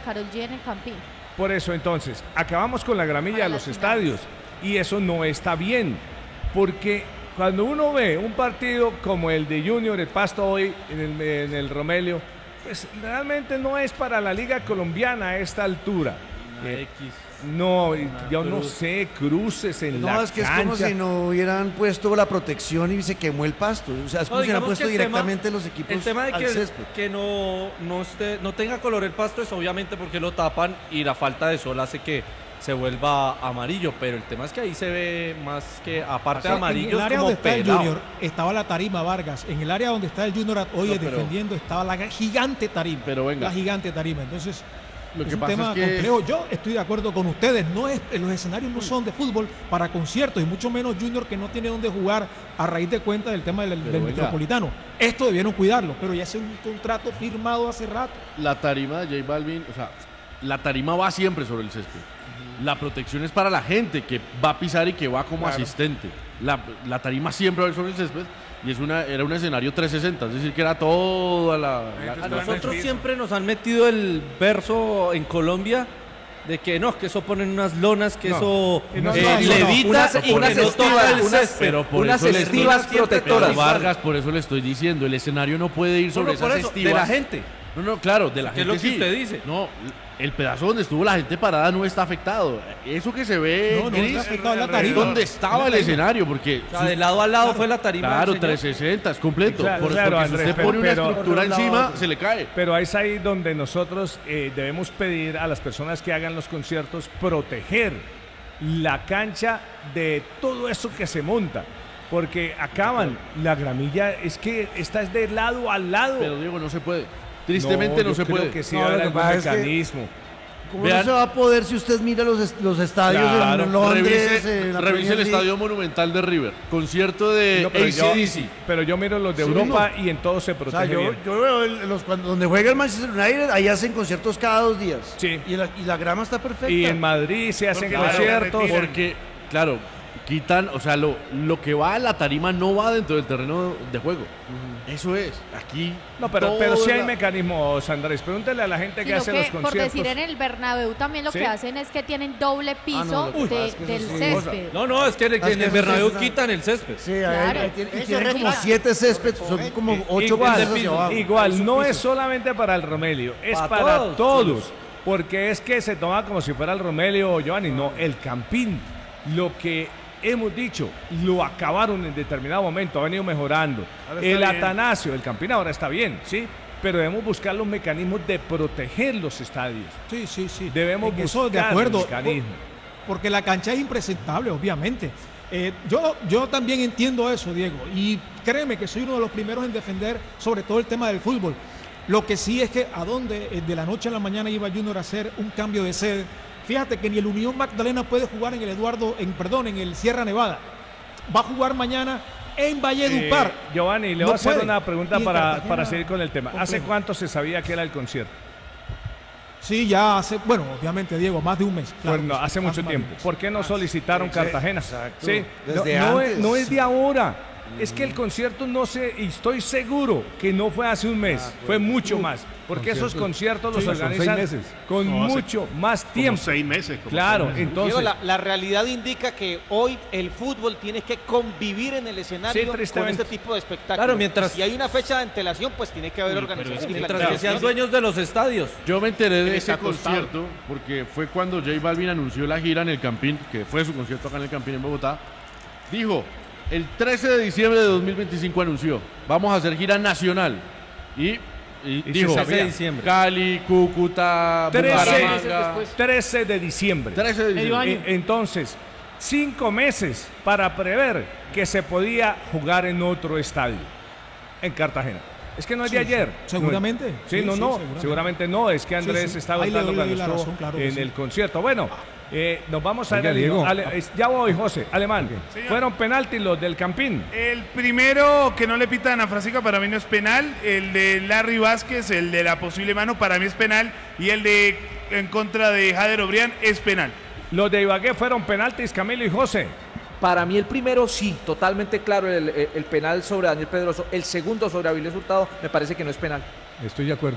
Karol G en el Campín. Por eso, entonces, acabamos con la gramilla Para de las los finales. estadios y eso no está bien, porque cuando uno ve un partido como el de Junior, el Pasto hoy en el Romelio, pues realmente no es para la Liga Colombiana a esta altura. No, yo no sé, cruces en la No, es que cancha. es como si no hubieran puesto la protección y se quemó el pasto. O sea, es como si hubieran puesto directamente los equipos el tema de al césped. que no tenga color el pasto es obviamente porque lo tapan y la falta de sol hace que se vuelva amarillo, pero el tema es que ahí se ve más que aparte de amarillo en el área es como donde está el pelado. Junior estaba la tarima Vargas, en el área donde está el Junior hoy No, pero- defendiendo estaba la gigante tarima. Pero venga. La gigante tarima. Entonces, Lo es que un pasa tema es que complejo. Yo estoy de acuerdo con ustedes. Los escenarios no son de fútbol para conciertos y mucho menos Junior que no tiene dónde jugar a raíz de cuenta del tema del venga. Metropolitano. Esto debieron cuidarlo, pero ya es un contrato firmado hace rato. la tarima de J Balvin, o sea, la tarima va siempre sobre el césped. La protección es para la gente que va a pisar y que va como asistente. La tarima siempre va a ir sobre el césped y era un escenario 360, es decir, que era toda A nosotros siempre nos han metido el verso en Colombia de que no, que eso ponen unas lonas, que No. eso No, levita unas y que unas no toca el unas- césped. Pero por unas eso le estivas estoy- protectoras. Pero Vargas, por eso le estoy diciendo, el escenario no puede ir sobre por esas eso, estivas. de la gente. No, claro, de la Que es gente lo que sí. usted dice. No, el pedazo donde estuvo la gente parada no está afectado. Eso que se ve No, no gris, está afectado, es la es tarima. donde estaba el escenario, porque O sea, de lado a lado fue la tarima. claro, del señor. 360 es completo. Claro, porque claro, si Andrés, usted pone una pero- estructura encima, se le cae. Pero es ahí donde nosotros debemos pedir a las personas que hagan los conciertos proteger la cancha de todo eso que se monta. Porque acaban, la gramilla es que esta es de lado a lado. Pero Diego, no se puede. Tristemente no yo se creo puede. que sí No, va a lo haber que algún pasa es que- mecanismo. ¿Cómo Vean- no se va a poder si usted mira los estadios Claro, en Londres? Revise, en la revise Premier el League? Estadio Monumental de River. Concierto de No, AC/DC. pero yo miro los de Sí, Europa y en todo se O sea, protege yo bien. veo donde juega el Manchester United, ahí hacen conciertos cada 2 días. Sí. Y la grama está perfecta. Y en Madrid se hacen Porque conciertos. Porque, claro, quitan, o sea, lo que va a la tarima no va dentro del terreno de juego. Eso es. Aquí. No, pero todo sí hay la- mecanismos, Andrés. Pregúntele a la gente que Sino hace los que, por conciertos. decir, en el Bernabéu también lo ¿Sí? que hacen es que tienen doble piso lo que pasa es que del eso sí. césped. No, es que en Es que el eso Bernabéu es una- quitan el césped. Sí, Claro. y tienen como 7 césped, son como 8 Igual, pisos hacia abajo. igual, no es solamente para el Romelio, es Para para todos. todos. Porque es que se toma como si fuera el Romelio o Giovanni, no, el Campín. Lo que hemos dicho, lo acabaron en determinado momento, ha venido mejorando. Ahora está El bien. Atanasio, el Campín ahora está bien, ¿sí? Pero debemos buscar los mecanismos de proteger los estadios. Sí. Debemos En eso de buscar acuerdo, mecanismos. porque la cancha es impresentable, obviamente. Yo también entiendo eso, Diego, y créeme que soy uno de los primeros en defender sobre todo el tema del fútbol. Lo que sí es que a dónde de la noche a la mañana iba Junior a hacer un cambio de sede. Fíjate que ni el Unión Magdalena puede jugar en el Sierra Nevada. Va a jugar mañana en Valledupar. Giovanni, le No voy a hacer puede. una pregunta Y en para Cartagena, seguir con el tema. ¿Hace complejo. cuánto se sabía que era el concierto? Sí, ya hace, bueno, obviamente, Diego, más de un mes. claro Bueno, que sí, hace mucho más de un tiempo. mes. ¿Por qué no solicitaron Cartagena? exacto. Sí, Desde no antes. no es de ahora. Es que el concierto no se, y estoy seguro que no fue hace un mes, fue mucho más. Porque esos conciertos los sí, son organizan 6 meses. con No, hace mucho más Como tiempo. 6 meses. como Claro, 6 meses. entonces. Diego, la realidad indica que hoy el fútbol tiene que convivir en el escenario Sí, con tristemente. este tipo de espectáculos. Claro, mientras- Si hay una fecha de antelación, pues tiene que haber Uy, pero organización. es que y Mientras que planificación. sean dueños de los estadios. Yo me enteré de Está ese acostado. concierto porque fue cuando J Balvin anunció la gira en el Campín, que fue su concierto acá en el Campín en Bogotá. Dijo, el 13 de diciembre de 2025 anunció, vamos a hacer gira nacional. Y dijo, se sabía. diciembre. Cali, Cúcuta, 13 Bucaramanga. 13 de diciembre. 13 de diciembre. Entonces, 5 meses para prever que se podía jugar en otro estadio, en Cartagena. Es que no es de Sí, ayer. seguramente. No, sí, Sí, no, sí, no. seguramente. Seguramente no. Es que Andrés Sí, sí. está Ahí le contando doy cuando la estuvo razón, claro que en sí. el concierto. Bueno, nos vamos a ir Oiga, al Diego. ya voy, José. Alemán. Señor. Fueron penaltis los del Campín. El primero que no le pitan a Francisco para mí no es penal. El de Larry Vázquez, el de la posible mano, para mí es penal. Y el de en contra de Jader Obrián es penal. Los de Ibagué fueron penaltis, Camilo y José. Para mí el primero sí, totalmente claro el penal sobre Daniel Pedroso. El segundo sobre Avilés Hurtado me parece que no es penal. Estoy de acuerdo.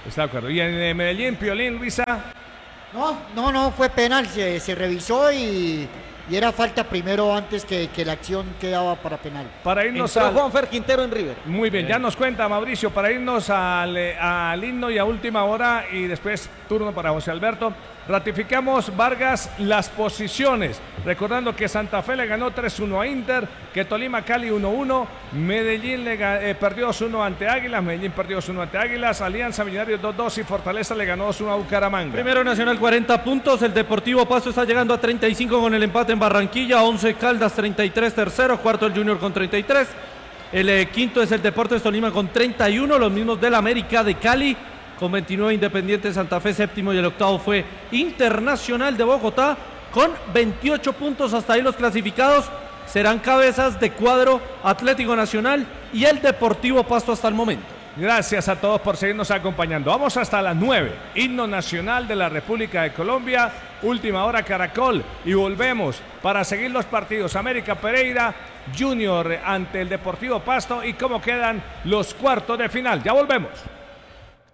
Está de acuerdo. Y en Medellín, Piolín, Luisa. No, fue penal, se revisó y era falta primero antes que la acción quedaba para penal. Para irnos Entró Juanfer Quintero en River. Muy bien, ya nos cuenta Mauricio, para irnos al himno y a última hora y después turno para José Alberto. Ratificamos, Vargas, las posiciones. Recordando que Santa Fe le ganó 3-1 a Inter, que Tolima Cali 1-1, Medellín perdió 2-1 ante Águilas, Medellín perdió 2-1 ante Águilas, Alianza Millonarios 2-2 y Fortaleza le ganó 2-1 a Bucaramanga. Primero Nacional 40 puntos, el Deportivo Pasto está llegando a 35 con el empate en Barranquilla, 11 Caldas 33 tercero, cuarto el Junior con 33, el quinto es el Deportes Tolima con 31, los mismos del América de Cali con 29, Independiente Santa Fe séptimo y el octavo fue Internacional de Bogotá con 28 puntos. Hasta ahí los clasificados serán cabezas de cuadro Atlético Nacional y el Deportivo Pasto hasta el momento. Gracias a todos por seguirnos acompañando. Vamos hasta las 9. Himno nacional de la República de Colombia. Última hora Caracol. Y volvemos para seguir los partidos. América Pereira, Junior ante el Deportivo Pasto y cómo quedan los cuartos de final. Ya volvemos.